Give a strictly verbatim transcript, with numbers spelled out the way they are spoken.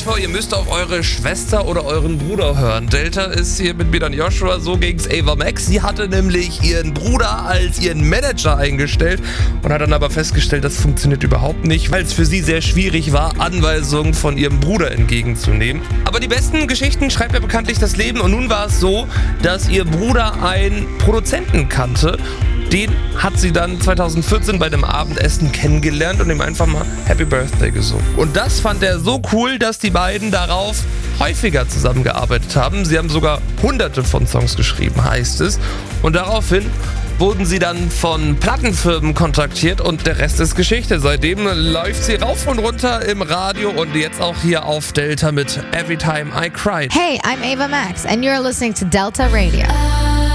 vor, ihr müsst auf eure Schwester oder euren Bruder hören. Delta ist hier mit mir dann Joshua, so gegen's Ava Max. Sie hatte nämlich ihren Bruder als ihren Manager eingestellt und hat dann aber festgestellt, das funktioniert überhaupt nicht, weil es für sie sehr schwierig war, Anweisungen von ihrem Bruder entgegenzunehmen. Aber die besten Geschichten schreibt ja bekanntlich das Leben und nun war es so, dass ihr Bruder einen Produzenten kannte. Den hat sie dann zweitausendvierzehn bei dem Abendessen kennengelernt und ihm einfach mal Happy Birthday gesungen. Und das fand er so cool, dass die beiden darauf häufiger zusammengearbeitet haben. Sie haben sogar hunderte von Songs geschrieben, heißt es. Und daraufhin wurden sie dann von Plattenfirmen kontaktiert und der Rest ist Geschichte. Seitdem läuft sie rauf und runter im Radio und jetzt auch hier auf Delta mit Every Time I Cried. Hey, I'm Ava Max and you're listening to Delta Radio.